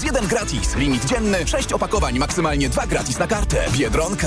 1 gratis. Limit dzienny 6 opakowań, maksymalnie 2 gratis na kartę. Biedronka.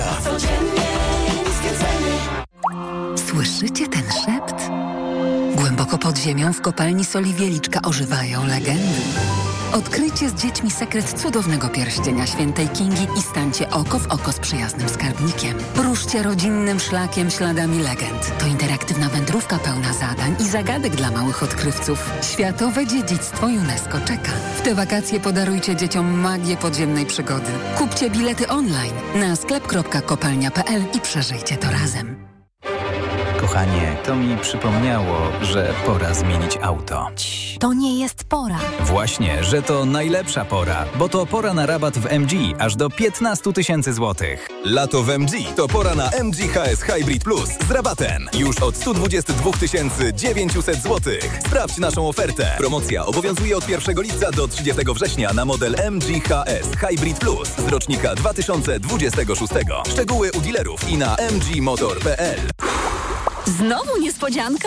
Słyszycie ten szept? Głęboko pod ziemią w kopalni soli Wieliczka ożywają legendy. Odkryjcie z dziećmi sekret cudownego pierścienia świętej Kingi i stańcie oko w oko z przyjaznym skarbnikiem. Ruszcie rodzinnym szlakiem śladami legend. To interaktywna wędrówka pełna zadań i zagadek dla małych odkrywców. Światowe dziedzictwo UNESCO czeka. W te wakacje podarujcie dzieciom magię podziemnej przygody. Kupcie bilety online na sklep.kopalnia.pl i przeżyjcie to razem. Kochanie, to mi przypomniało, że pora zmienić auto. To nie jest pora. Właśnie, że to najlepsza pora, bo to pora na rabat w MG aż do 15 000 złotych. Lato w MG to pora na MG HS Hybrid Plus z rabatem. Już od 122 900 zł. Sprawdź naszą ofertę. Promocja obowiązuje od 1 lipca do 30 września na model MG HS Hybrid Plus z rocznika 2026. Szczegóły u dealerów i na mgmotor.pl. Znowu niespodzianka?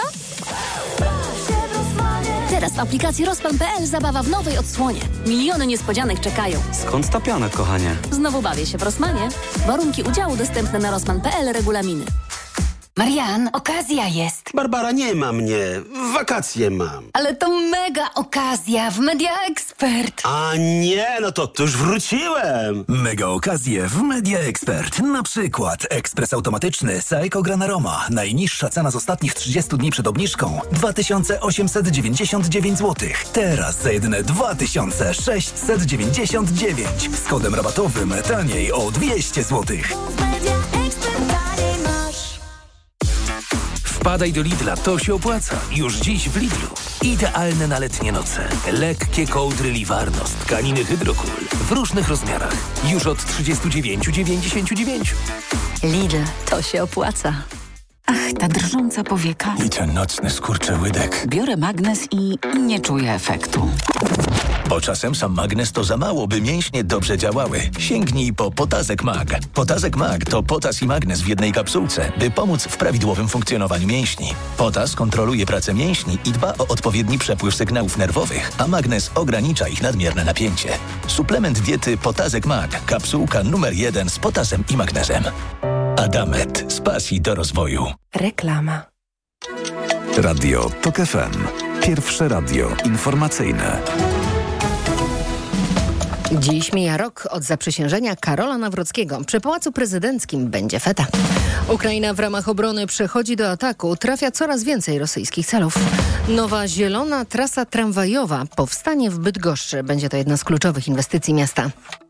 Teraz w aplikacji Rosman.pl zabawa w nowej odsłonie. Miliony niespodzianek czekają. Skąd ta piana, kochanie? Znowu bawię się w Rosmanie. Warunki udziału dostępne na Rosman.pl, regulaminy. Marian, okazja jest. Barbara, nie ma mnie. Wakacje mam. Ale to mega okazja w Media Expert. A nie, no to już wróciłem. Mega okazje w Media Expert. Na przykład ekspres automatyczny Saeco Granaroma. Najniższa cena z ostatnich 30 dni przed obniżką 2899 zł. Teraz za jedyne 2699. Z kodem rabatowym taniej o 200 zł. Wpadaj do Lidla, to się opłaca. Już dziś w Lidlu. Idealne na letnie noce. Lekkie kołdry Livarno z tkaniny Hydrocool w różnych rozmiarach. Już od 39,99. Lidl, to się opłaca. Ach, ta drżąca powieka. I ten nocny skurczyłydek. Biorę magnes i nie czuję efektu. Bo czasem sam magnes to za mało, by mięśnie dobrze działały. Sięgnij po Potazek Mag. Potazek Mag to potas i magnes w jednej kapsułce, by pomóc w prawidłowym funkcjonowaniu mięśni. Potas kontroluje pracę mięśni i dba o odpowiedni przepływ sygnałów nerwowych, a magnes ogranicza ich nadmierne napięcie. Suplement diety Potazek Mag. Kapsułka numer 1 z potasem i magnezem. Adamet. Z pasji do rozwoju. Reklama. Radio TOK FM. Pierwsze radio informacyjne. Dziś mija rok od zaprzysiężenia Karola Nawrockiego. Przy Pałacu Prezydenckim będzie feta. Ukraina w ramach obrony przechodzi do ataku. Trafia coraz więcej rosyjskich celów. Nowa zielona trasa tramwajowa powstanie w Bydgoszczy. Będzie to jedna z kluczowych inwestycji miasta.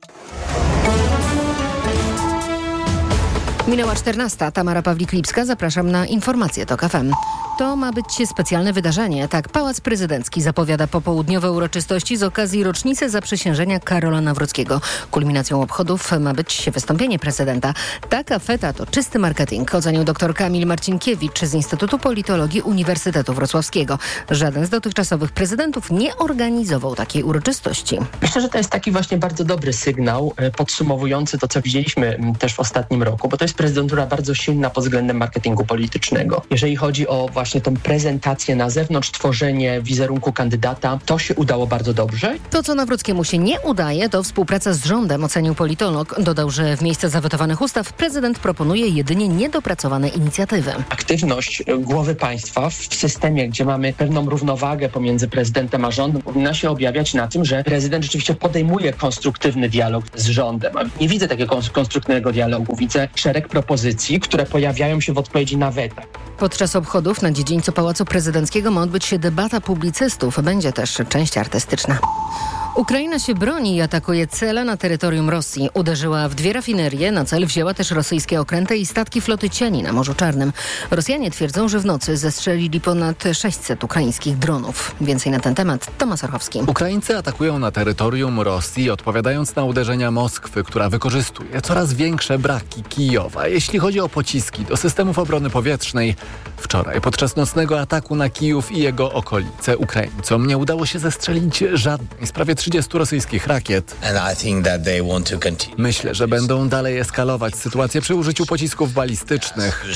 Minęła 14. Tamara Pawlik-Lipska. Zapraszam na informacje TOK FM. To ma być specjalne wydarzenie. Tak Pałac Prezydencki zapowiada popołudniowe uroczystości z okazji rocznicy zaprzysiężenia Karola Nawrockiego. Kulminacją obchodów ma być wystąpienie prezydenta. Taka feta to czysty marketing, ocenił dr Kamil Marcinkiewicz z Instytutu Politologii Uniwersytetu Wrocławskiego. Żaden z dotychczasowych prezydentów nie organizował takiej uroczystości. Myślę, że to jest taki właśnie bardzo dobry sygnał podsumowujący to, co widzieliśmy też w ostatnim roku, bo to jest prezydentura bardzo silna pod względem marketingu politycznego. Jeżeli chodzi o właśnie tą prezentację na zewnątrz, tworzenie wizerunku kandydata, to się udało bardzo dobrze. To, co Nawrockiemu się nie udaje, to współpraca z rządem, ocenił politolog. Dodał, że w miejsce zawetowanych ustaw prezydent proponuje jedynie niedopracowane inicjatywy. Aktywność głowy państwa w systemie, gdzie mamy pewną równowagę pomiędzy prezydentem a rządem, powinna się objawiać na tym, że prezydent rzeczywiście podejmuje konstruktywny dialog z rządem. A nie widzę takiego konstruktywnego dialogu. Widzę szereg propozycji, które pojawiają się w odpowiedzi na weto. Podczas obchodów na dziedzińcu Pałacu Prezydenckiego ma odbyć się debata publicystów. Będzie też część artystyczna. Ukraina się broni i atakuje cele na terytorium Rosji. Uderzyła w 2 rafinerie, na cel wzięła też rosyjskie okręty i statki floty cieni na Morzu Czarnym. Rosjanie twierdzą, że w nocy zestrzelili ponad 600 ukraińskich dronów. Więcej na ten temat Tomasz Orchowski. Ukraińcy atakują na terytorium Rosji, odpowiadając na uderzenia Moskwy, która wykorzystuje coraz większe braki Kijowa. Jeśli chodzi o pociski do systemów obrony powietrznej, wczoraj podczas Podczas nocnego ataku na Kijów i jego okolice Ukraińcom nie udało się zestrzelić żadnej z prawie 30 rosyjskich rakiet. Myślę, że będą dalej eskalować sytuację przy użyciu pocisków balistycznych,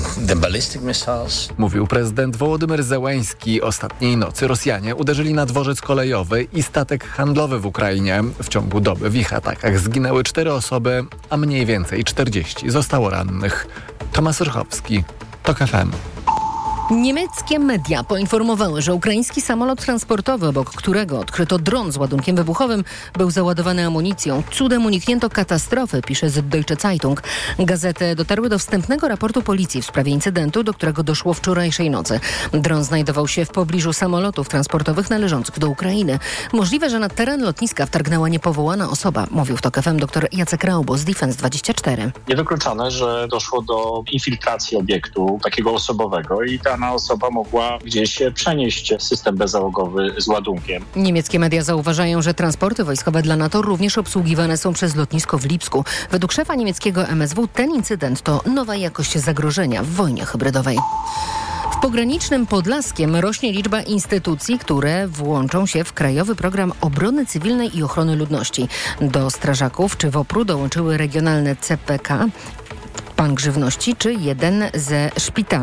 mówił prezydent Wołodymyr Zełenski. Ostatniej nocy Rosjanie uderzyli na dworzec kolejowy i statek handlowy w Ukrainie. W ciągu doby w ich atakach zginęły 4 osoby, a mniej więcej 40 zostało rannych. Tomasz Rychowski, TOK FM. Niemieckie media poinformowały, że ukraiński samolot transportowy, obok którego odkryto dron z ładunkiem wybuchowym, był załadowany amunicją. Cudem uniknięto katastrofy, pisze Süddeutsche Zeitung. Gazety dotarły do wstępnego raportu policji w sprawie incydentu, do którego doszło wczorajszej nocy. Dron znajdował się w pobliżu samolotów transportowych należących do Ukrainy. Możliwe, że na teren lotniska wtargnęła niepowołana osoba, mówił w TOK FM dr Jacek Raubo z Defense24. Niewykluczone, że doszło do infiltracji obiektu takiego osobowego i dana osoba mogła gdzieś przenieść system bezzałogowy z ładunkiem. Niemieckie media zauważają, że transporty wojskowe dla NATO również obsługiwane są przez lotnisko w Lipsku. Według szefa niemieckiego MSW ten incydent to nowa jakość zagrożenia w wojnie hybrydowej. W pogranicznym Podlaskiem rośnie liczba instytucji, które włączą się w Krajowy Program Obrony Cywilnej i Ochrony Ludności. Do strażaków czy WOPR-u dołączyły regionalne CPK, Bank Żywności czy jeden ze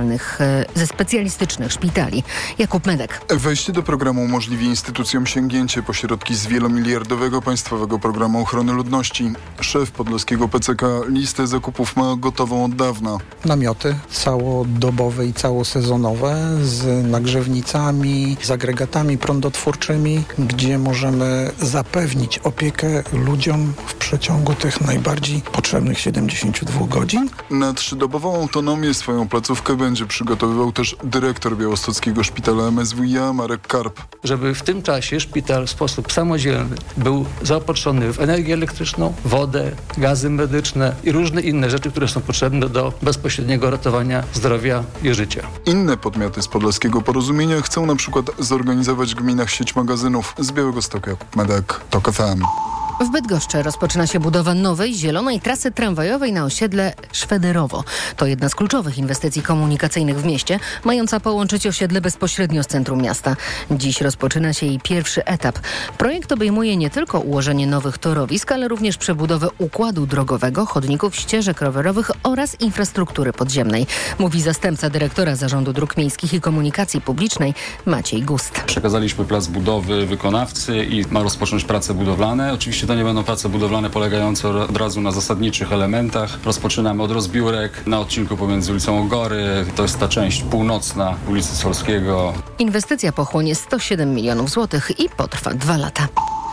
specjalistycznych szpitali. Jakub Medek. Wejście do programu umożliwi instytucjom sięgnięcie po środki z wielomiliardowego Państwowego Programu Ochrony Ludności. Szef podlaskiego PCK listę zakupów ma gotową od dawna. Namioty całodobowe i całosezonowe z nagrzewnicami, z agregatami prądotwórczymi, gdzie możemy zapewnić opiekę ludziom w przeciągu tych najbardziej potrzebnych 72 godzin. Na 3-dobową autonomię swoją placówkę będzie przygotowywał też dyrektor białostockiego szpitala MSWiA Marek Karp. Żeby w tym czasie szpital w sposób samodzielny był zaopatrzony w energię elektryczną, wodę, gazy medyczne i różne inne rzeczy, które są potrzebne do bezpośredniego ratowania zdrowia i życia. Inne podmioty z Podlaskiego Porozumienia chcą na przykład zorganizować w gminach sieć magazynów. Z Białegostoku Jakub Medek, TOK FM. W Bydgoszczy rozpoczyna się budowa nowej, zielonej trasy tramwajowej na osiedle Szwederowo. To jedna z kluczowych inwestycji komunikacyjnych w mieście, mająca połączyć osiedle bezpośrednio z centrum miasta. Dziś rozpoczyna się jej pierwszy etap. Projekt obejmuje nie tylko ułożenie nowych torowisk, ale również przebudowę układu drogowego, chodników, ścieżek rowerowych oraz infrastruktury podziemnej, mówi zastępca dyrektora Zarządu Dróg Miejskich i Komunikacji Publicznej Maciej Gust. Przekazaliśmy plac budowy wykonawcy i ma rozpocząć prace budowlane. Oczywiście to nie będą prace budowlane polegające od razu na zasadniczych elementach. Rozpoczynamy od rozbiórek na odcinku pomiędzy ulicą Ogory. To jest ta część północna ulicy Solskiego. Inwestycja pochłonie 107 milionów złotych i potrwa 2 lata.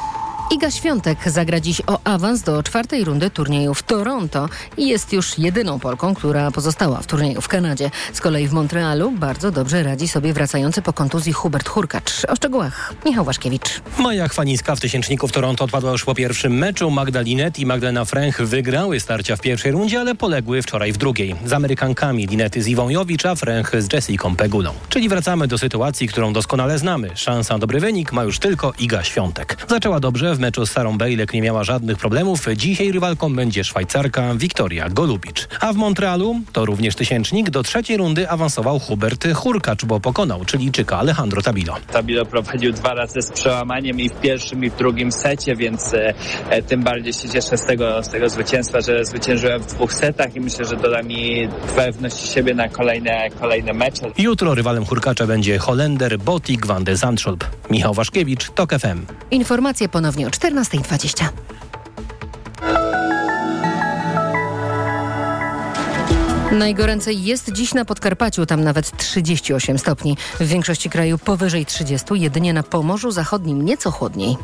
Iga Świątek zagra dziś o awans do 4. rundy turnieju w Toronto i jest już jedyną Polką, która pozostała w turnieju w Kanadzie. Z kolei w Montrealu bardzo dobrze radzi sobie wracający po kontuzji Hubert Hurkacz. O szczegółach Michał Łaszkiewicz. Maja Chwanińska w tysięczniku w Toronto odpadła już po pierwszym meczu. Magda Linette i Magdalena Fręch wygrały starcia w pierwszej rundzie, ale poległy wczoraj w drugiej. Z Amerykankami Linety z Iwą Jowicz, a Fręch z Jessiką Pegulą. Czyli wracamy do sytuacji, którą doskonale znamy. Szansa na dobry wynik ma już tylko Iga Świątek. Zaczęła dobrze w meczu z Sarą Bejlek, nie miała żadnych problemów. Dzisiaj rywalką będzie Szwajcarka Wiktoria Golubicz. A w Montrealu, to również tysięcznik, do 3. rundy awansował Hubert Hurkacz, bo pokonał Chilijczyka Alejandro Tabilo. Tabilo prowadził 2 razy z przełamaniem i w pierwszym i w drugim secie, więc tym bardziej się cieszę z tego zwycięstwa, że zwyciężyłem w 2 setach i myślę, że doda mi pewności siebie na kolejne mecze. Jutro rywalem Hurkacza będzie Holender Botik van de Zandschulp. Michał Waszkiewicz, TOK FM. Informacje ponownie o 14:20. Najgoręcej jest dziś na Podkarpaciu, tam nawet 38 stopni. W większości kraju powyżej 30, jedynie na Pomorzu Zachodnim nieco chłodniej.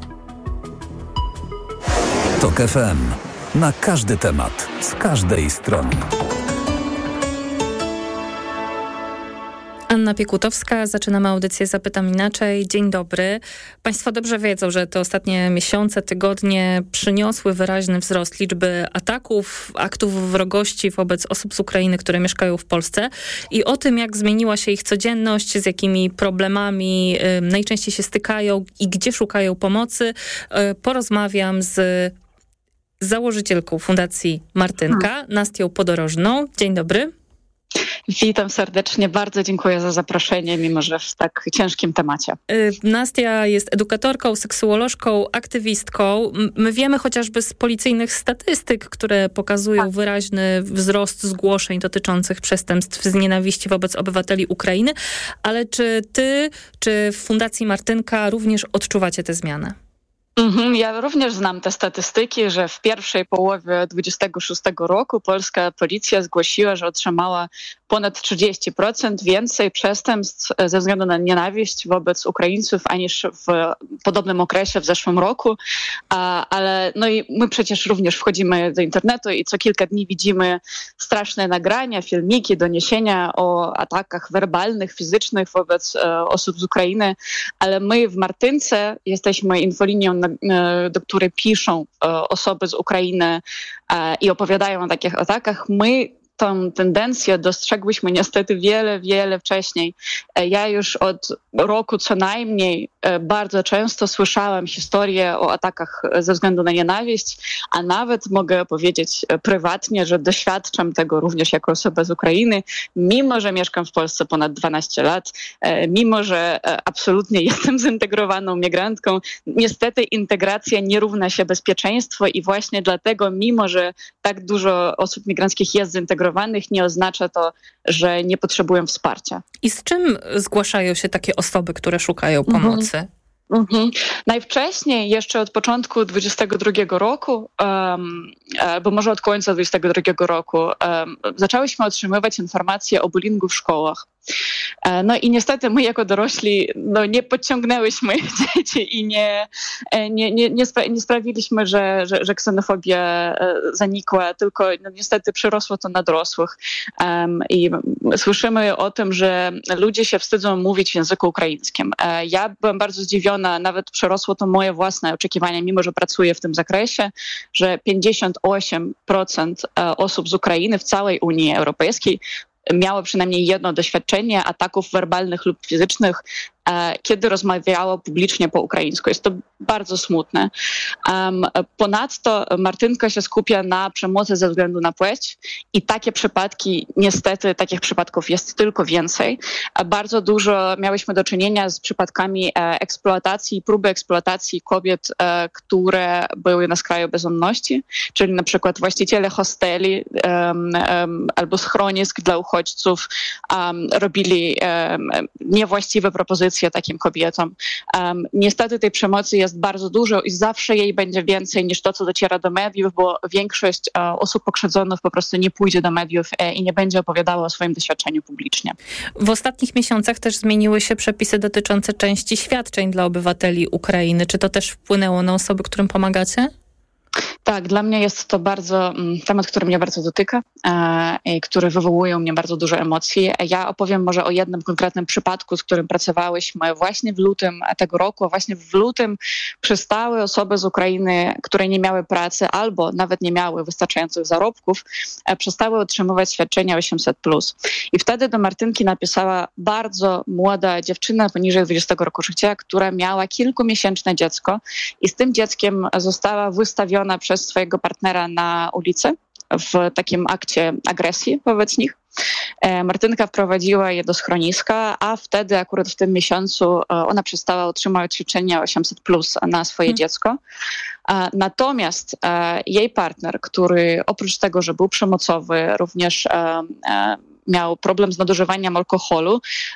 TOK FM. Na każdy temat, z każdej strony. Anna Piekutowska, zaczynamy audycję Zapytam Inaczej. Dzień dobry. Państwo dobrze wiedzą, że te ostatnie miesiące, tygodnie przyniosły wyraźny wzrost liczby ataków, aktów wrogości wobec osób z Ukrainy, które mieszkają w Polsce. I o tym, jak zmieniła się ich codzienność, z jakimi problemami najczęściej się stykają i gdzie szukają pomocy, porozmawiam z założycielką Fundacji Martynka, Nastią Podorożną. Dzień dobry. Witam serdecznie, bardzo dziękuję za zaproszenie, mimo że w tak ciężkim temacie. Nastia jest edukatorką, seksuolożką, aktywistką. My wiemy chociażby z policyjnych statystyk, które pokazują wyraźny wzrost zgłoszeń dotyczących przestępstw z nienawiści wobec obywateli Ukrainy, ale czy ty, czy w Fundacji Martynka również odczuwacie tę zmianę? Ja również znam te statystyki, że w pierwszej połowie 2026 roku polska policja zgłosiła, że otrzymała ponad 30% więcej przestępstw ze względu na nienawiść wobec Ukraińców, aniż w podobnym okresie w zeszłym roku. Ale no i my przecież również wchodzimy do internetu i co kilka dni widzimy straszne nagrania, filmiki, doniesienia o atakach werbalnych, fizycznych wobec osób z Ukrainy, ale my w Martynce jesteśmy infolinią, do której piszą osoby z Ukrainy i opowiadają o takich atakach. My tą tendencję dostrzegłyśmy niestety wiele wcześniej. Ja już od roku co najmniej bardzo często słyszałam historie o atakach ze względu na nienawiść, a nawet mogę powiedzieć prywatnie, że doświadczam tego również jako osoba z Ukrainy, mimo że mieszkam w Polsce ponad 12 lat, mimo że absolutnie jestem zintegrowaną migrantką. Niestety integracja nie równa się bezpieczeństwo i właśnie dlatego, mimo że tak dużo osób migranckich jest zintegrowanych, nie oznacza to, że nie potrzebują wsparcia. I z czym zgłaszają się takie osoby, które szukają pomocy? Najwcześniej, jeszcze od początku 2022 roku, bo może od końca 2022 roku, zaczęłyśmy otrzymywać informacje o bullyingu w szkołach. No i niestety my jako dorośli nie podciągnęłyśmy dzieci i nie sprawiliśmy, że ksenofobia zanikła, tylko niestety przyrosło to na dorosłych. I słyszymy o tym, że ludzie się wstydzą mówić w języku ukraińskim. Ja byłam bardzo zdziwiona, nawet przerosło to moje własne oczekiwania, mimo że pracuję w tym zakresie, że 58% osób z Ukrainy w całej Unii Europejskiej miało przynajmniej jedno doświadczenie ataków werbalnych lub fizycznych, kiedy rozmawiało publicznie po ukraińsku. Jest to bardzo smutne. Ponadto Martynka się skupia na przemocy ze względu na płeć i takie przypadki, niestety takich przypadków jest tylko więcej. Bardzo dużo miałyśmy do czynienia z przypadkami eksploatacji, próby eksploatacji kobiet, które były na skraju bezdomności, czyli na przykład właściciele hosteli albo schronisk dla uchodźców robili niewłaściwe propozycje takim kobietom. Niestety tej przemocy jest bardzo dużo i zawsze jej będzie więcej niż to, co dociera do mediów, bo większość osób pokrzywdzonych po prostu nie pójdzie do mediów i nie będzie opowiadała o swoim doświadczeniu publicznie. W ostatnich miesiącach też zmieniły się przepisy dotyczące części świadczeń dla obywateli Ukrainy. Czy to też wpłynęło na osoby, którym pomagacie? Tak, dla mnie jest to bardzo temat, który mnie bardzo dotyka i który wywołuje u mnie bardzo dużo emocji. Ja opowiem może o jednym konkretnym przypadku, z którym pracowałyśmy właśnie w lutym tego roku. Właśnie w lutym przystały osoby z Ukrainy, które nie miały pracy albo nawet nie miały wystarczających zarobków, przestały otrzymywać świadczenia 800+. I wtedy do Martynki napisała bardzo młoda dziewczyna poniżej 20 roku życia, która miała kilkumiesięczne dziecko i z tym dzieckiem została wystawiona przez swojego partnera na ulicy w takim akcie agresji wobec nich. Martynka wprowadziła je do schroniska, a wtedy akurat w tym miesiącu ona przestała otrzymać świadczenia 800+ na swoje dziecko. Natomiast jej partner, który oprócz tego, że był przemocowy, również miał problem z nadużywaniem alkoholu,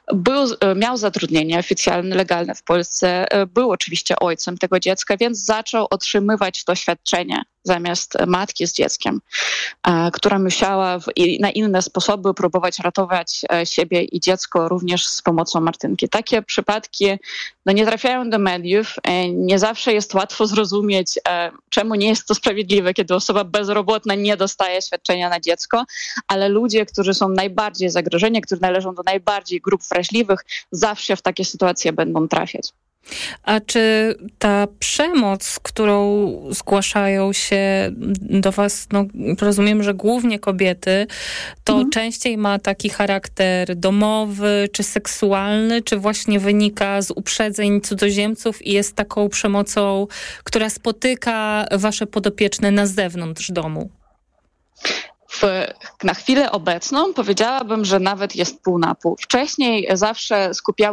miał zatrudnienie oficjalne, legalne w Polsce, był oczywiście ojcem tego dziecka, więc zaczął otrzymywać to świadczenie zamiast matki z dzieckiem, która musiała na inne sposoby próbować ratować siebie i dziecko również z pomocą Martynki. Takie przypadki nie trafiają do mediów. Nie zawsze jest łatwo zrozumieć, czemu nie jest to sprawiedliwe, kiedy osoba bezrobotna nie dostaje świadczenia na dziecko, ale ludzie, którzy są najbardziej zagrożeni, którzy należą do najbardziej grup wrażliwych, zawsze w takie sytuacje będą trafiać. A czy ta przemoc, którą zgłaszają się do was, rozumiem, że głównie kobiety, to częściej ma taki charakter domowy, czy seksualny, czy właśnie wynika z uprzedzeń cudzoziemców i jest taką przemocą, która spotyka wasze podopieczne na zewnątrz domu? Na chwilę obecną powiedziałabym, że nawet jest pół na pół. Wcześniej zawsze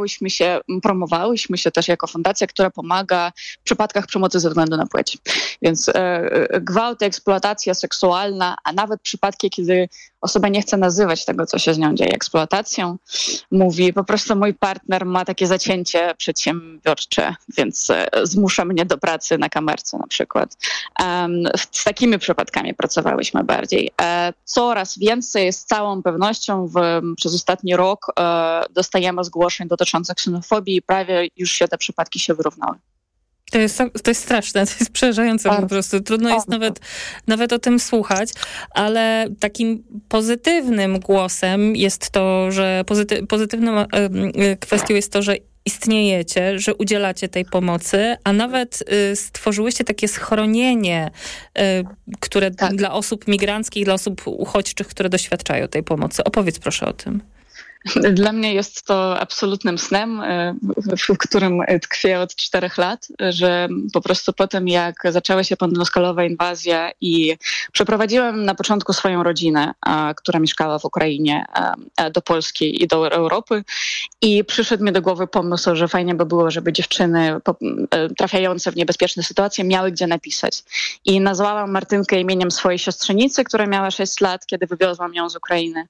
promowałyśmy się też jako fundacja, która pomaga w przypadkach przemocy ze względu na płeć. Więc gwałt, eksploatacja seksualna, a nawet przypadki, kiedy osoba nie chce nazywać tego, co się z nią dzieje, eksploatacją, mówi po prostu mój partner ma takie zacięcie przedsiębiorcze, więc zmusza mnie do pracy na kamerce na przykład. Z takimi przypadkami pracowałyśmy bardziej. Coraz więcej z całą pewnością przez ostatni rok dostajemy zgłoszeń dotyczących ksenofobii i prawie już się te przypadki się wyrównały. To jest straszne, to jest przerażające po prostu. Trudno jest nawet o tym słuchać, ale takim pozytywnym głosem jest to, że pozytywną kwestią jest to, że istniejecie, że udzielacie tej pomocy, a nawet stworzyłyście takie schronienie, które dla osób migranckich, dla osób uchodźczych, które doświadczają tej pomocy. Opowiedz proszę o tym. Dla mnie jest to absolutnym snem, w którym tkwię od 4 lat, że po prostu po tym, jak zaczęła się pełnoskalowa inwazja i przeprowadziłem na początku swoją rodzinę, która mieszkała w Ukrainie, do Polski i do Europy i przyszedł mi do głowy pomysł, że fajnie by było, żeby dziewczyny trafiające w niebezpieczne sytuacje miały gdzie napisać. I nazwałam Martynkę imieniem swojej siostrzenicy, która miała 6 lat, kiedy wywiozłam ją z Ukrainy.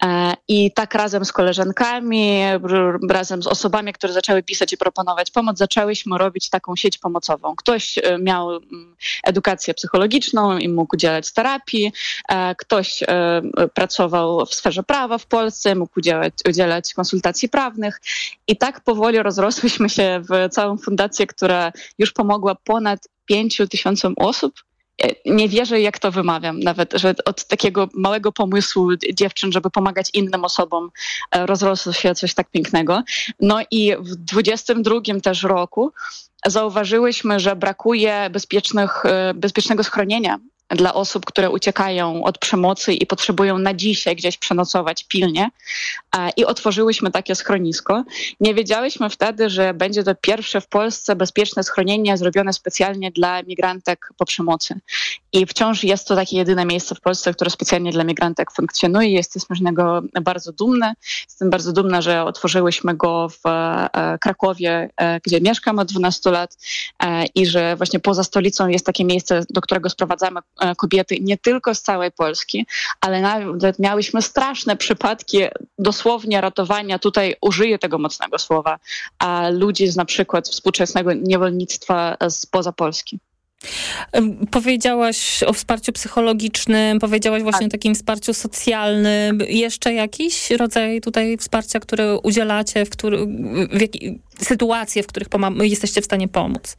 I tak razem z koleżankami, razem z osobami, które zaczęły pisać i proponować pomoc, zaczęłyśmy robić taką sieć pomocową. Ktoś miał edukację psychologiczną i mógł udzielać terapii, ktoś pracował w sferze prawa w Polsce, mógł udzielać konsultacji prawnych i tak powoli rozrosłyśmy się w całą fundację, która już pomogła ponad 5,000 osób. Nie wierzę, jak to wymawiam, nawet, że od takiego małego pomysłu dziewczyn, żeby pomagać innym osobom, rozrosło się coś tak pięknego. No i w 2022 też roku zauważyłyśmy, że brakuje bezpiecznego schronienia dla osób, które uciekają od przemocy i potrzebują na dzisiaj gdzieś przenocować pilnie. I otworzyłyśmy takie schronisko. Nie wiedziałyśmy wtedy, że będzie to pierwsze w Polsce bezpieczne schronienie zrobione specjalnie dla migrantek po przemocy. I wciąż jest to takie jedyne miejsce w Polsce, które specjalnie dla migrantek funkcjonuje. Jesteśmy z niego bardzo dumne. Jestem bardzo dumna, że otworzyłyśmy go w Krakowie, gdzie mieszkam od 12 lat i że właśnie poza stolicą jest takie miejsce, do którego sprowadzamy kobiety nie tylko z całej Polski, ale nawet miałyśmy straszne przypadki dosłownie ratowania, tutaj użyję tego mocnego słowa, a ludzi z na przykład współczesnego niewolnictwa spoza Polski. Powiedziałaś o wsparciu psychologicznym, powiedziałaś właśnie o takim wsparciu socjalnym. Jeszcze jakiś rodzaj tutaj wsparcia, które udzielacie, sytuacje, w których jesteście w stanie pomóc?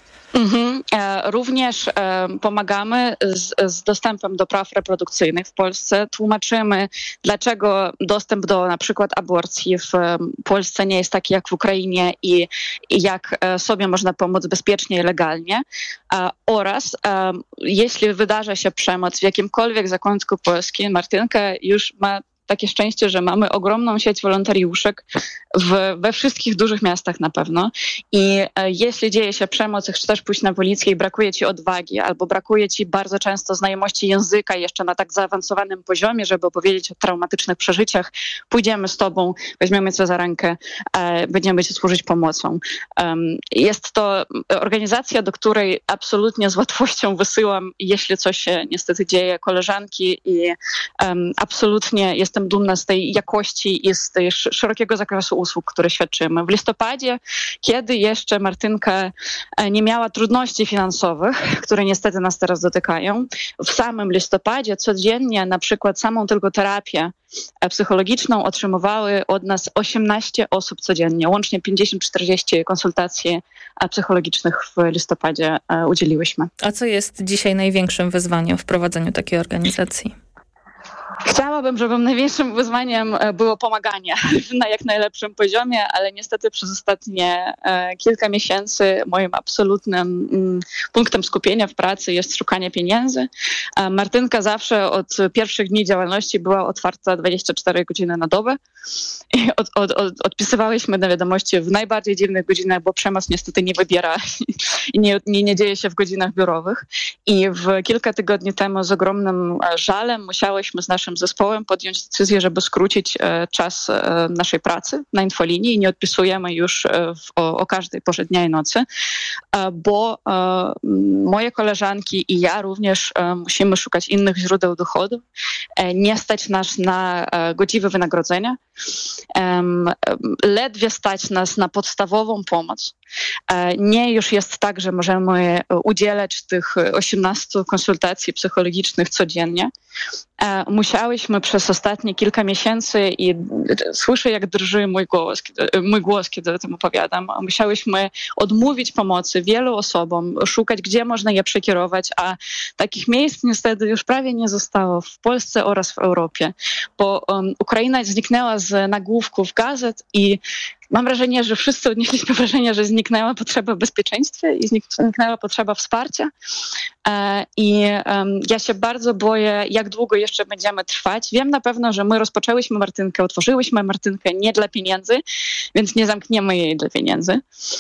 Również pomagamy z dostępem do praw reprodukcyjnych w Polsce. Tłumaczymy, dlaczego dostęp do na przykład aborcji w Polsce nie jest taki jak w Ukrainie i jak sobie można pomóc bezpiecznie i legalnie. Oraz jeśli wydarza się przemoc w jakimkolwiek zakątku Polski, Martynka już ma takie szczęście, że mamy ogromną sieć wolontariuszek we wszystkich dużych miastach na pewno. I jeśli dzieje się przemoc i chcesz pójść na policję i brakuje ci odwagi, albo brakuje ci bardzo często znajomości języka jeszcze na tak zaawansowanym poziomie, żeby opowiedzieć o traumatycznych przeżyciach, pójdziemy z tobą, weźmiemy cię za rękę, będziemy ci służyć pomocą. Jest to organizacja, do której absolutnie z łatwością wysyłam, jeśli coś się niestety dzieje, koleżanki i absolutnie jestem dumna z tej jakości i z tej szerokiego zakresu usług, które świadczymy. W listopadzie, kiedy jeszcze Martynka nie miała trudności finansowych, które niestety nas teraz dotykają, w samym listopadzie codziennie na przykład samą tylko terapię psychologiczną otrzymywały od nas 18 osób codziennie. Łącznie 50-40 konsultacji psychologicznych w listopadzie udzieliłyśmy. A co jest dzisiaj największym wyzwaniem w prowadzeniu takiej organizacji? Chciałabym, żeby największym wyzwaniem było pomaganie na jak najlepszym poziomie, ale niestety przez ostatnie kilka miesięcy moim absolutnym punktem skupienia w pracy jest szukanie pieniędzy. Martynka zawsze od pierwszych dni działalności była otwarta 24 godziny na dobę. I odpisywałyśmy na wiadomości w najbardziej dziwnych godzinach, bo przemoc niestety nie wybiera i nie dzieje się w godzinach biurowych. I kilka tygodni temu z ogromnym żalem musiałyśmy z naszym zespołem podjąć decyzję, żeby skrócić czas naszej pracy na infolinii i nie odpisujemy już o każdej porze dnia i nocy, bo moje koleżanki i ja również musimy szukać innych źródeł dochodu. Nie stać nas na godziwe wynagrodzenia. Ledwie stać nas na podstawową pomoc. Nie już jest tak, że możemy udzielać tych 18 konsultacji psychologicznych codziennie. Musiałyśmy przez ostatnie kilka miesięcy i słyszę, jak drży mój głos, kiedy o tym opowiadam. Musiałyśmy odmówić pomocy wielu osobom, szukać, gdzie można je przekierować, a takich miejsc niestety już prawie nie zostało w Polsce oraz w Europie, bo Ukraina zniknęła z nagłówków gazet i mam wrażenie, że wszyscy odnieśliśmy wrażenie, że zniknęła potrzeba w bezpieczeństwie i zniknęła potrzeba wsparcia. I ja się bardzo boję, jak długo jeszcze będziemy trwać. Wiem na pewno, że my rozpoczęłyśmy Martynkę, otworzyłyśmy Martynkę nie dla pieniędzy, więc nie zamkniemy jej dla pieniędzy.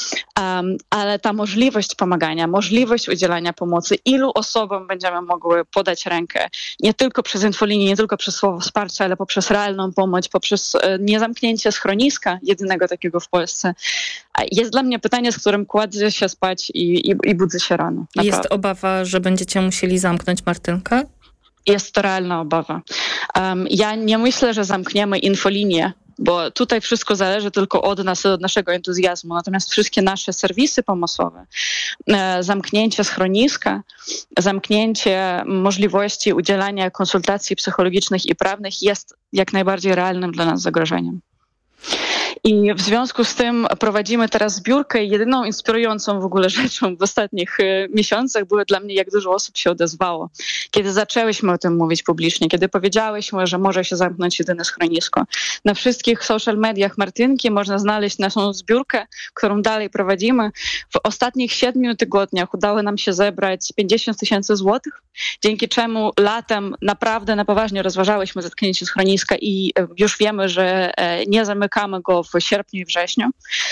Ale ta możliwość pomagania, możliwość udzielania pomocy, ilu osobom będziemy mogły podać rękę, nie tylko przez infolinię, nie tylko przez słowo wsparcia, ale poprzez realną pomoc, poprzez niezamknięcie schroniska, jedynego takiego w Polsce, jest dla mnie pytanie, z którym kładę się spać i budzę się rano. Naprawdę. Jest obawa, że będziecie musieli zamknąć Martynkę? Jest to realna obawa. Ja nie myślę, że zamkniemy infolinię, bo tutaj wszystko zależy tylko od nas i od naszego entuzjazmu. Natomiast wszystkie nasze serwisy pomocowe, zamknięcie schroniska, zamknięcie możliwości udzielania konsultacji psychologicznych i prawnych jest jak najbardziej realnym dla nas zagrożeniem. I w związku z tym prowadzimy teraz zbiórkę i jedyną inspirującą w ogóle rzeczą w ostatnich miesiącach było dla mnie, jak dużo osób się odezwało. Kiedy zaczęłyśmy o tym mówić publicznie, kiedy powiedziałyśmy, że może się zamknąć jedyne schronisko. Na wszystkich social mediach Martynki można znaleźć naszą zbiórkę, którą dalej prowadzimy. W ostatnich 7 tygodniach udało nam się zebrać 50 000 złotych, dzięki czemu latem naprawdę na poważnie rozważałyśmy zatknięcie schroniska i już wiemy, że nie zamykamy go w sierpniu i wrześniu.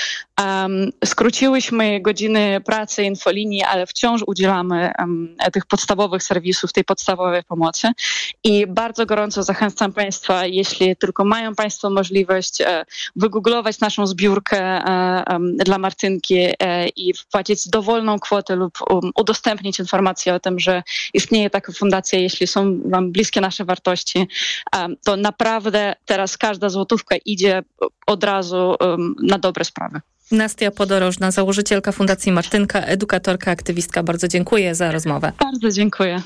Skróciłyśmy godziny pracy infolinii, ale wciąż udzielamy tych podstawowych serwisów, tej podstawowej pomocy i bardzo gorąco zachęcam Państwa, jeśli tylko mają Państwo możliwość wygooglować naszą zbiórkę dla Martynki i wpłacić dowolną kwotę lub udostępnić informację o tym, że istnieje taka fundacja, jeśli są Wam bliskie nasze wartości, to naprawdę teraz każda złotówka idzie od razu na dobre sprawy. Nastia Podorożna, założycielka Fundacji Martynka, edukatorka, aktywistka. Bardzo dziękuję za rozmowę. Bardzo dziękuję.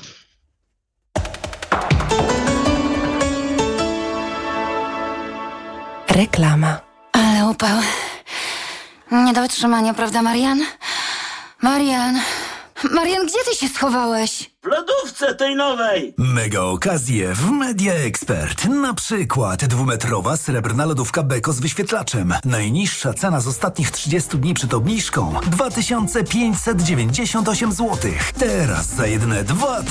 Reklama. Ale upał. Nie do wytrzymania, prawda, Marian? Marian, gdzie ty się schowałeś? W lodówce tej nowej! Mega okazje w Media Expert. Na przykład 2-metrowa srebrna lodówka Beko z wyświetlaczem. Najniższa cena z ostatnich 30 dni przed obniżką 2598 zł. Teraz za jedyne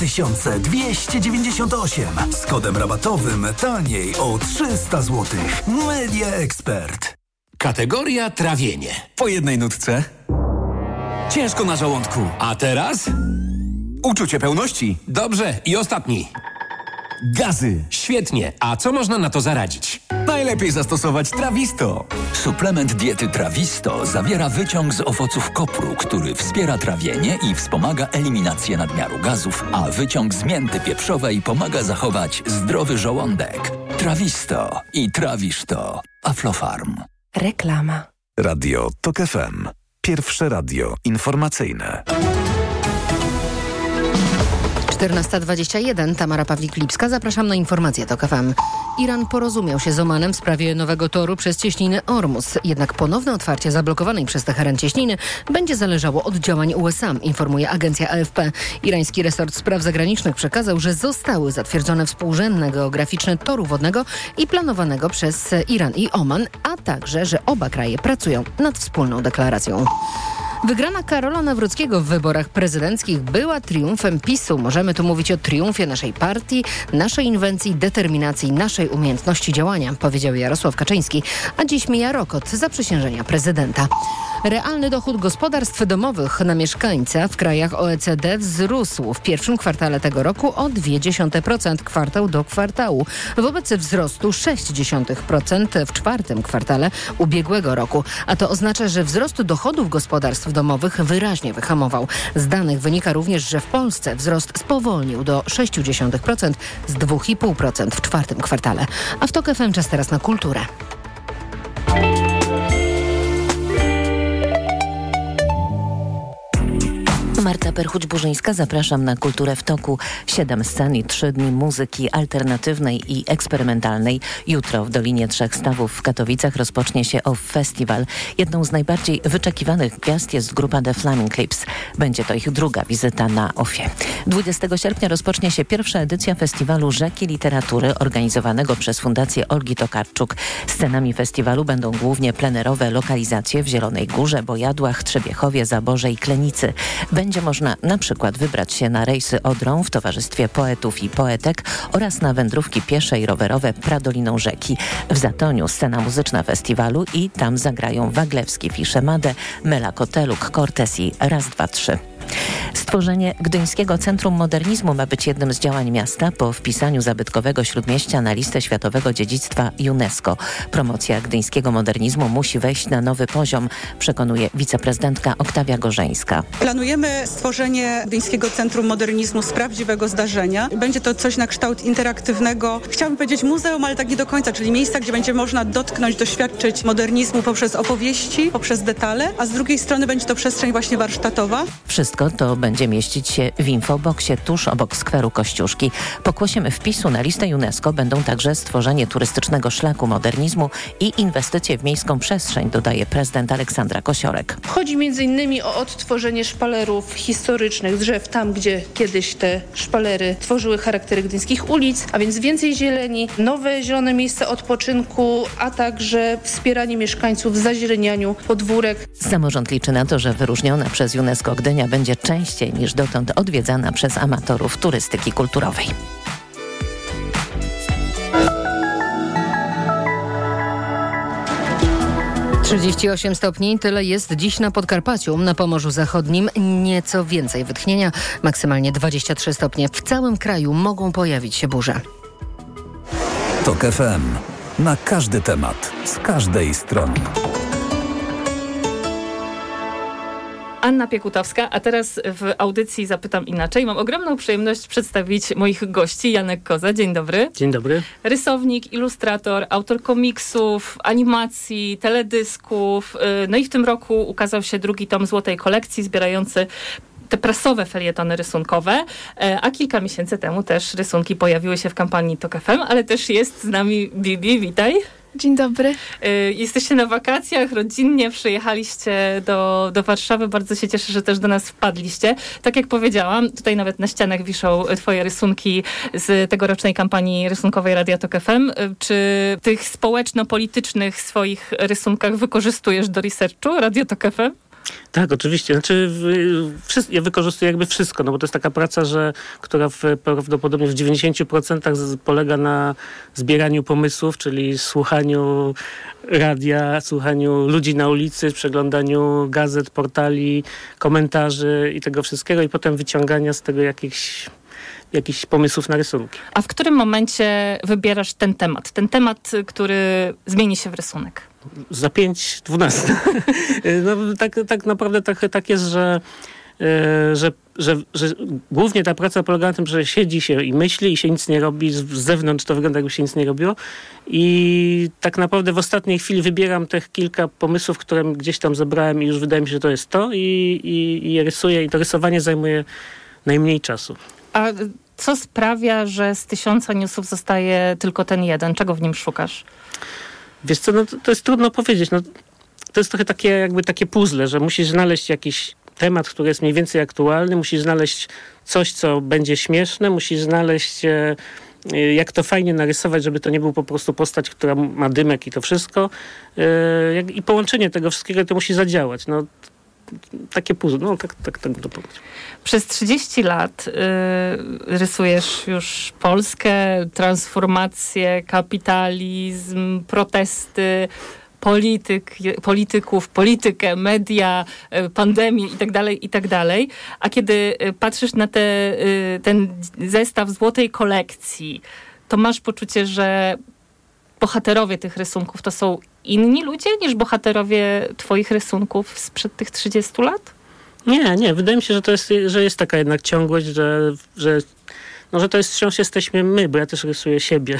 2298. Z kodem rabatowym taniej o 300 zł. Media Expert. Kategoria trawienie. Po jednej nutce. Ciężko na żołądku. A teraz? Uczucie pełności. Dobrze. I ostatni. Gazy. Świetnie. A co można na to zaradzić? Najlepiej zastosować Trawisto. Suplement diety Trawisto zawiera wyciąg z owoców kopru, który wspiera trawienie i wspomaga eliminację nadmiaru gazów, a wyciąg z mięty pieprzowej pomaga zachować zdrowy żołądek. Trawisto i trawisz to. Aflofarm. Reklama. Radio TOK FM. Pierwsze radio informacyjne. 14:21, Tamara Pawlik-Lipska. Zapraszam na informacje TOK FM. Iran porozumiał się z Omanem w sprawie nowego toru przez cieśninę Ormus. Jednak ponowne otwarcie zablokowanej przez Teheran cieśniny będzie zależało od działań USA, informuje agencja AFP. Irański resort spraw zagranicznych przekazał, że zostały zatwierdzone współrzędne geograficzne toru wodnego i planowanego przez Iran i Oman, a także, że oba kraje pracują nad wspólną deklaracją. Wygrana Karola Nawrockiego w wyborach prezydenckich była triumfem PiS-u. Możemy tu mówić o triumfie naszej partii, naszej inwencji, determinacji, naszej umiejętności działania, powiedział Jarosław Kaczyński, a dziś mija rok od zaprzysiężenia prezydenta. Realny dochód gospodarstw domowych na mieszkańca w krajach OECD wzrósł w pierwszym kwartale tego roku o 0,2% kwartał do kwartału, wobec wzrostu 0,6% w czwartym kwartale ubiegłego roku. A to oznacza, że wzrost dochodów gospodarstw domowych wyraźnie wyhamował. Z danych wynika również, że w Polsce wzrost spowolnił do 0,6% z 2,5% w czwartym kwartale. A w TOK FM czas teraz na kulturę. Marta Perchuć-Burzyńska, zapraszam na Kulturę w Toku. 7 scen i 3 dni muzyki alternatywnej i eksperymentalnej. Jutro w Dolinie Trzech Stawów w Katowicach rozpocznie się OFF Festival. Jedną z najbardziej wyczekiwanych gwiazd jest grupa The Flaming Lips. Będzie to ich druga wizyta na OFF-ie. 20 sierpnia rozpocznie się pierwsza edycja festiwalu Rzeki Literatury organizowanego przez Fundację Olgi Tokarczuk. Scenami festiwalu będą głównie plenerowe lokalizacje w Zielonej Górze, Bojadłach, Trzebiechowie, Zaborze i Klenicy. Będzie można na przykład wybrać się na rejsy Odrą w towarzystwie poetów i poetek oraz na wędrówki piesze i rowerowe Pradoliną Rzeki. W Zatoniu scena muzyczna festiwalu i tam zagrają Waglewski, Fiszemadę, Mela Koteluk, Cortez i Raz, dwa, trzy. Stworzenie Gdyńskiego Centrum Modernizmu ma być jednym z działań miasta po wpisaniu zabytkowego Śródmieścia na listę Światowego Dziedzictwa UNESCO. Promocja gdyńskiego modernizmu musi wejść na nowy poziom, przekonuje wiceprezydentka Oktawia Gorzeńska. Planujemy stworzenie Gdyńskiego Centrum Modernizmu z prawdziwego zdarzenia. Będzie to coś na kształt interaktywnego, chciałabym powiedzieć muzeum, ale tak nie do końca, czyli miejsca, gdzie będzie można dotknąć, doświadczyć modernizmu poprzez opowieści, poprzez detale, a z drugiej strony będzie to przestrzeń właśnie warsztatowa. Wszystko to będzie mieścić się w infoboxie tuż obok skweru Kościuszki. Pokłosiem wpisu na listę UNESCO będą także stworzenie turystycznego szlaku modernizmu i inwestycje w miejską przestrzeń, dodaje prezydent Aleksandra Kosiorek. Chodzi m.in. o odtworzenie szpalerów historycznych, drzew tam, gdzie kiedyś te szpalery tworzyły charaktery gdyńskich ulic, a więc więcej zieleni, nowe zielone miejsca odpoczynku, a także wspieranie mieszkańców w zazielenianiu podwórek. Samorząd liczy na to, że wyróżniona przez UNESCO Gdynia będzie częściej niż dotąd odwiedzana przez amatorów turystyki kulturowej. - 38 stopni, tyle jest dziś na Podkarpaciu. Na Pomorzu Zachodnim nieco więcej wytchnienia, maksymalnie 23 stopnie. W całym kraju mogą pojawić się burze. TOK FM. Na każdy temat, z każdej strony. Anna Piekutowska, a teraz w audycji Zapytam Inaczej. Mam ogromną przyjemność przedstawić moich gości. Janek Koza, dzień dobry. Dzień dobry. Rysownik, ilustrator, autor komiksów, animacji, teledysków. No i w tym roku ukazał się drugi tom Złotej Kolekcji, zbierający te prasowe felietony rysunkowe, a kilka miesięcy temu też rysunki pojawiły się w kampanii TOK FM, ale też jest z nami Bibi, witaj. Dzień dobry. Jesteście na wakacjach, rodzinnie przyjechaliście do Warszawy. Bardzo się cieszę, że też do nas wpadliście. Tak jak powiedziałam, tutaj nawet na ścianach wiszą twoje rysunki z tegorocznej kampanii rysunkowej Radia TOK FM. Czy w tych społeczno-politycznych swoich rysunkach wykorzystujesz do researchu Radio TOK FM? Tak, oczywiście. Znaczy, ja wykorzystuję jakby wszystko, no bo to jest taka praca, która prawdopodobnie w 90% polega na zbieraniu pomysłów, czyli słuchaniu radia, słuchaniu ludzi na ulicy, przeglądaniu gazet, portali, komentarzy i tego wszystkiego i potem wyciągania z tego jakichś pomysłów na rysunki. A w którym momencie wybierasz ten temat, który zmieni się w rysunek? Za 5:12. No, tak naprawdę tak jest, że głównie ta praca polega na tym, że siedzi się i myśli i się nic nie robi. Z zewnątrz to wygląda, jakby się nic nie robiło. I tak naprawdę w ostatniej chwili wybieram tych kilka pomysłów, które gdzieś tam zebrałem i już wydaje mi się, że to jest to i je rysuję. I to rysowanie zajmuje najmniej czasu. A co sprawia, że z 1000 newsów zostaje tylko ten jeden? Czego w nim szukasz? Wiesz co, no to jest trudno powiedzieć. No, to jest trochę takie puzzle, że musisz znaleźć jakiś temat, który jest mniej więcej aktualny, musisz znaleźć coś, co będzie śmieszne, musisz znaleźć jak to fajnie narysować, żeby to nie był po prostu postać, która ma dymek i to wszystko. I połączenie tego wszystkiego to musi zadziałać. No, takie puzzle, no tak to powiedzieć. Przez 30 lat rysujesz już Polskę, transformację, kapitalizm, protesty, polityków, politykę, media, pandemię i tak dalej. A kiedy patrzysz na ten zestaw złotej kolekcji, to masz poczucie, że bohaterowie tych rysunków to są inni ludzie niż bohaterowie twoich rysunków sprzed tych 30 lat? Nie. Wydaje mi się, że jest taka jednak ciągłość, że to jest wciąż jesteśmy my, bo ja też rysuję siebie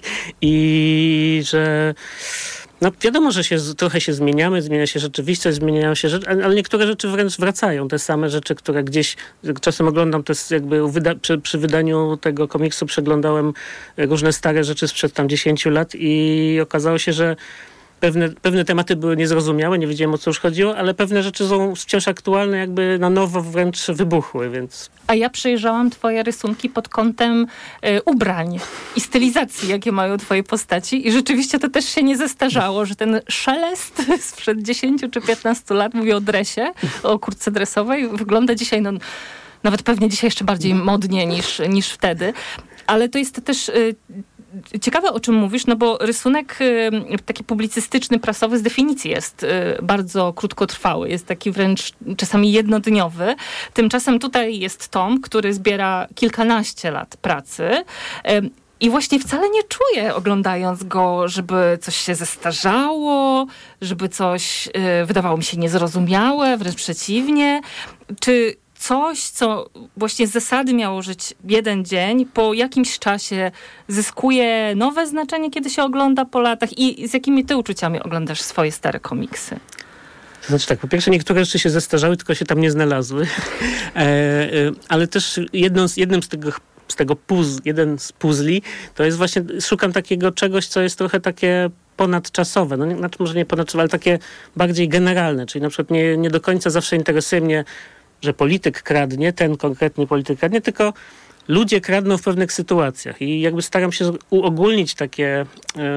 i że no wiadomo, że trochę się zmieniamy, zmienia się rzeczywistość, zmieniają się rzeczy, ale niektóre rzeczy wręcz wracają. Te same rzeczy, które gdzieś czasem oglądam, to jest jakby przy wydaniu tego komiksu przeglądałem różne stare rzeczy sprzed tam 10 lat i okazało się, że pewne tematy były niezrozumiałe, nie wiedziałem, o co już chodziło, ale pewne rzeczy są wciąż aktualne, jakby na nowo wręcz wybuchły, więc... A ja przejrzałam twoje rysunki pod kątem ubrań i stylizacji, jakie mają twoje postaci i rzeczywiście to też się nie zestarzało, że ten szelest sprzed 10 czy 15 lat, mówię o dresie, o kurtce dresowej, wygląda dzisiaj, no nawet pewnie dzisiaj jeszcze bardziej modnie niż wtedy, ale to jest też... Ciekawe, o czym mówisz, no bo rysunek taki publicystyczny, prasowy z definicji jest bardzo krótkotrwały. Jest taki wręcz czasami jednodniowy. Tymczasem tutaj jest tom, który zbiera kilkanaście lat pracy. I właśnie wcale nie czuję, oglądając go, żeby coś się zestarzało, żeby coś wydawało mi się niezrozumiałe, wręcz przeciwnie. Czy coś, co właśnie z zasady miało żyć jeden dzień, po jakimś czasie zyskuje nowe znaczenie, kiedy się ogląda po latach i z jakimi ty uczuciami oglądasz swoje stare komiksy? Znaczy tak, po pierwsze niektóre rzeczy się zestarzały, tylko się tam nie znalazły, ale też jeden z puzli, to jest właśnie, szukam takiego czegoś, co jest trochę takie ponadczasowe, no znaczy może nie ponadczasowe, ale takie bardziej generalne, czyli na przykład nie do końca zawsze interesuje mnie, że polityk kradnie, ten konkretny polityk kradnie, tylko ludzie kradną w pewnych sytuacjach i jakby staram się uogólnić takie,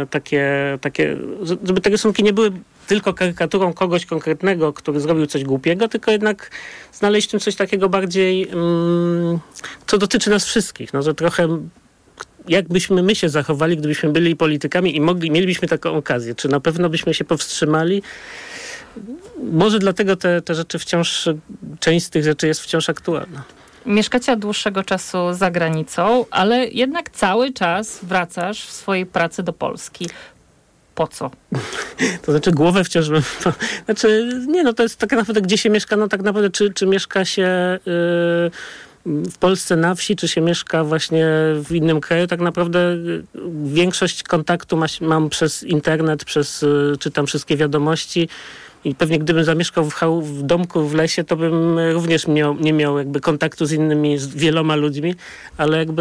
żeby te rysunki nie były tylko karykaturą kogoś konkretnego, który zrobił coś głupiego, tylko jednak znaleźć w tym coś takiego bardziej, co dotyczy nas wszystkich, no, że trochę jakbyśmy my się zachowali, gdybyśmy byli politykami i mielibyśmy taką okazję, czy na pewno byśmy się powstrzymali. Może dlatego te rzeczy wciąż, część z tych rzeczy jest wciąż aktualna. Mieszkacie od dłuższego czasu za granicą, ale jednak cały czas wracasz w swojej pracy do Polski. Po co? To znaczy głowę wciąż... to jest tak naprawdę, gdzie się mieszka, no tak naprawdę, czy mieszka się w Polsce na wsi, czy się mieszka właśnie w innym kraju, tak naprawdę większość kontaktu mam przez internet, czytam wszystkie wiadomości i pewnie gdybym zamieszkał w domku w lesie, to bym również nie miał jakby kontaktu z wieloma ludźmi, ale jakby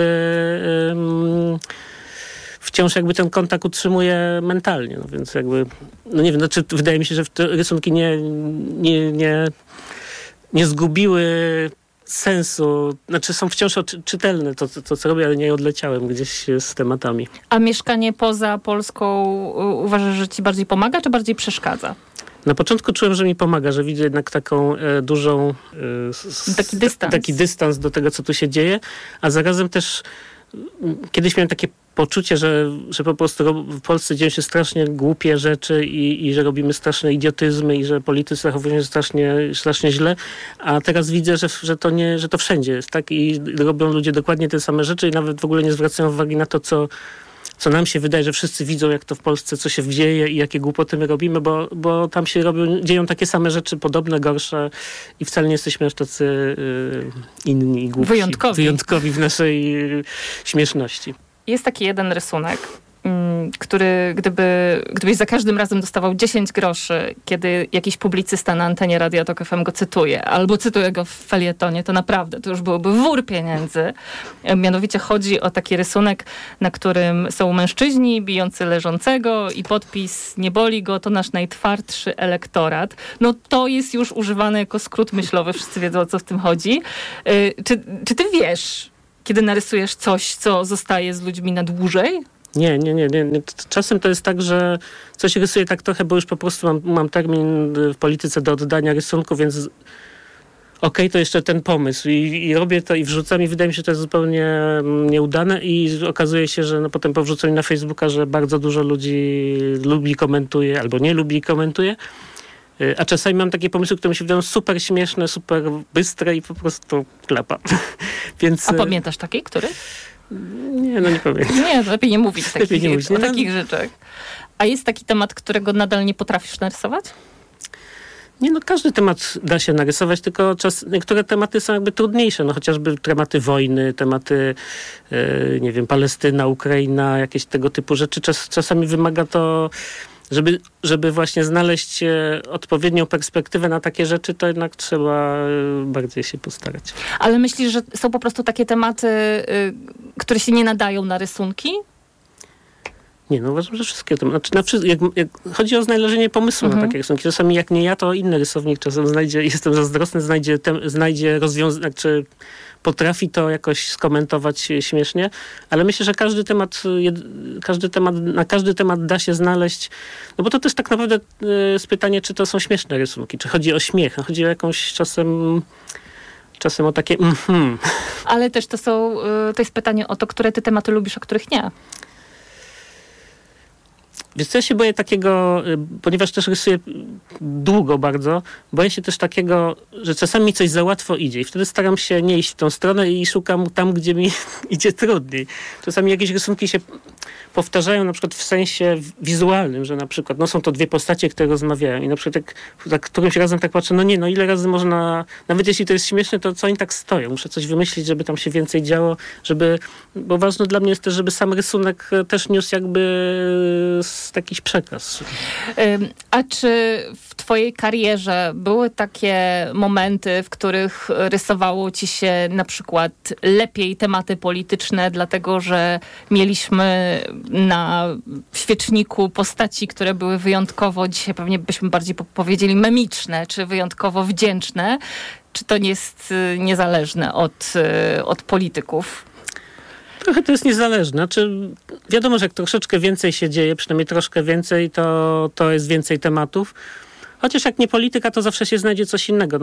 wciąż jakby ten kontakt utrzymuję mentalnie, no więc jakby, no nie wiem, znaczy wydaje mi się, że te rysunki nie zgubiły sensu, znaczy są wciąż czytelne to, co robię, ale nie odleciałem gdzieś z tematami. A mieszkanie poza Polską uważasz, że ci bardziej pomaga, czy bardziej przeszkadza? Na początku czułem, że mi pomaga, że widzę jednak taką dużą... Taki dystans do tego, co tu się dzieje, a zarazem też kiedyś miałem takie poczucie, że po prostu w Polsce dzieją się strasznie głupie rzeczy i że robimy straszne idiotyzmy i że politycy zachowują się strasznie źle, a teraz widzę, że to wszędzie jest, tak? I robią ludzie dokładnie te same rzeczy i nawet w ogóle nie zwracają uwagi na to, co nam się wydaje, że wszyscy widzą, jak to w Polsce, co się dzieje i jakie głupoty my robimy, bo tam się dzieją takie same rzeczy, podobne, gorsze i wcale nie jesteśmy aż tacy inni i głupsi. Wyjątkowi w naszej śmieszności. Jest taki jeden rysunek, który gdybyś za każdym razem dostawał 10 groszy, kiedy jakiś publicysta na antenie Radia Tok FM go cytuje, albo cytuje go w felietonie, to naprawdę to już byłoby wór pieniędzy. Mianowicie chodzi o taki rysunek, na którym są mężczyźni bijący leżącego i podpis "nie boli go, to nasz najtwardszy elektorat". No to jest już używane jako skrót myślowy, wszyscy wiedzą, o co w tym chodzi. Czy ty wiesz, kiedy narysujesz coś, co zostaje z ludźmi na dłużej? Nie. Czasem to jest tak, że coś rysuję tak trochę, bo już po prostu mam termin w polityce do oddania rysunku, więc okej, to jeszcze ten pomysł i robię to i wrzucam i wydaje mi się, że to jest zupełnie nieudane i okazuje się, że potem po wrzuceniu na Facebooka, że bardzo dużo ludzi lubi, komentuje albo nie lubi, komentuje. A czasami mam takie pomysły, które mi się wydają super śmieszne, super bystre i po prostu klapa. Więc... A pamiętasz taki, który? Nie pamiętam. Nie, lepiej nie mówić o takich rzeczach. A jest taki temat, którego nadal nie potrafisz narysować? Każdy temat da się narysować, tylko niektóre tematy są jakby trudniejsze, chociażby tematy wojny, tematy, Palestyna, Ukraina, jakieś tego typu rzeczy. Czasami wymaga to, żeby właśnie znaleźć odpowiednią perspektywę na takie rzeczy, to jednak trzeba bardziej się postarać. Ale myślisz, że są po prostu takie tematy, które się nie nadają na rysunki? Nie, uważam, że wszystkie tematy. Jak chodzi o znalezienie pomysłu na takie rysunki. Czasami jak nie ja, to inny rysownik czasem jestem zazdrosny, znajdzie rozwiązanie, potrafi to jakoś skomentować śmiesznie, ale myślę, że na każdy temat da się znaleźć, bo to też tak naprawdę jest pytanie, czy to są śmieszne rysunki, czy chodzi o śmiech, chodzi o jakąś czasem o takie Ale też to jest pytanie o to, które ty tematy lubisz, a których nie. Wiesz co, ja się boję takiego, ponieważ też rysuję długo bardzo, boję się też takiego, że czasami mi coś za łatwo idzie i wtedy staram się nie iść w tą stronę i szukam tam, gdzie mi idzie trudniej. Czasami jakieś rysunki się powtarzają na przykład w sensie wizualnym, że na przykład są to dwie postacie, które rozmawiają i na przykład tak którymś razem tak patrzę, ile razy można, nawet jeśli to jest śmieszne, to co oni tak stoją? Muszę coś wymyślić, żeby tam się więcej działo, bo ważne dla mnie jest też, żeby sam rysunek też niósł jakby jakiś przekaz. A czy w twojej karierze były takie momenty, w których rysowało ci się na przykład lepiej tematy polityczne, dlatego że mieliśmy na świeczniku postaci, które były wyjątkowo, dzisiaj pewnie byśmy bardziej powiedzieli memiczne, czy wyjątkowo wdzięczne? Czy to nie jest niezależne od polityków? Trochę to jest niezależne. Wiadomo, że jak troszeczkę więcej się dzieje, przynajmniej troszkę więcej, to jest więcej tematów. Chociaż jak nie polityka, to zawsze się znajdzie coś innego.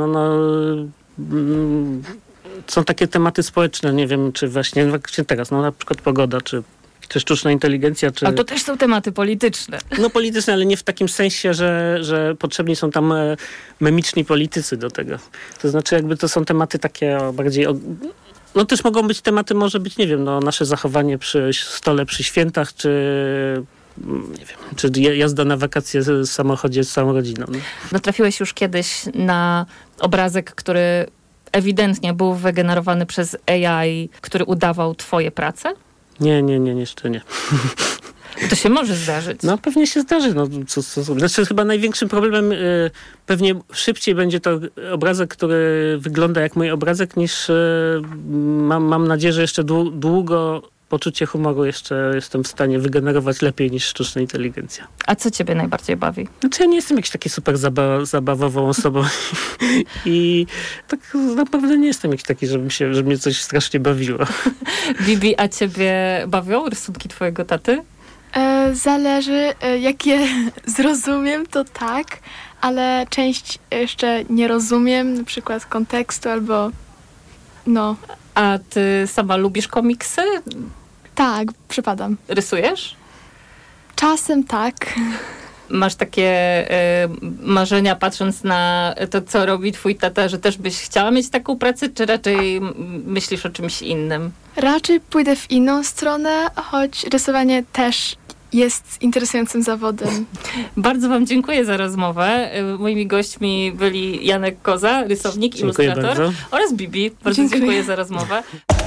Są takie tematy społeczne, nie wiem, czy właśnie teraz, na przykład pogoda, czy sztuczna inteligencja. Ale to też są tematy polityczne. Polityczne, ale nie w takim sensie, że potrzebni są tam memiczni politycy do tego. To znaczy jakby to są tematy takie bardziej... też mogą być tematy, może być, nie wiem, nasze zachowanie przy stole, przy świętach, czy jazda na wakacje w samochodzie z całą rodziną. Natrafiłeś już kiedyś na obrazek, który ewidentnie był wygenerowany przez AI, który udawał twoje prace? Nie, jeszcze nie. To się może zdarzyć. Pewnie się zdarzy. Znaczy chyba największym problemem, pewnie szybciej będzie to obrazek, który wygląda jak mój obrazek, niż mam nadzieję, że jeszcze długo poczucie humoru jeszcze jestem w stanie wygenerować lepiej niż sztuczna inteligencja. A co ciebie najbardziej bawi? Ja nie jestem jakiś taki super zabawową osobą i tak naprawdę nie jestem jakiś taki, żeby mnie coś strasznie bawiło. Bibi, a ciebie bawią rysunki twojego taty? Zależy, jak je zrozumiem, to tak, ale część jeszcze nie rozumiem, na przykład kontekstu albo A ty sama lubisz komiksy? Tak, przypadam. Rysujesz? Czasem tak. Masz takie marzenia, patrząc na to, co robi twój tata, że też byś chciała mieć taką pracę, czy raczej myślisz o czymś innym? Raczej pójdę w inną stronę, choć rysowanie też jest interesującym zawodem. Bardzo wam dziękuję za rozmowę. Moimi gośćmi byli Janek Koza, rysownik, ilustrator, oraz Bibi. Bardzo dziękuję za rozmowę.